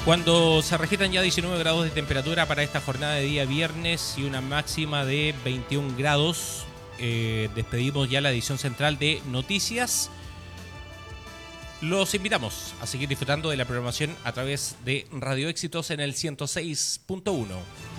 Cuando se registran ya 19 grados de temperatura para esta jornada de día viernes y una máxima de 21 grados, despedimos ya la edición central de Noticias. Los invitamos a seguir disfrutando de la programación a través de Radio Éxitos en el 106.1.